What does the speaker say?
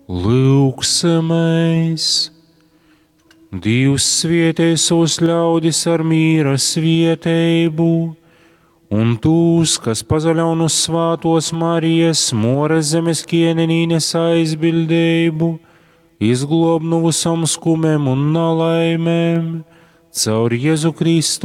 Lūksimies! Dievs svietēsos ļaudis ar mīra svietējumu, un tūs, kas pazaļaunus svātos Marijas, Mores zemes kienenīnes aizbildējumu, izglob no visam skumēm un nalaimēm, caur Jēzu Kristu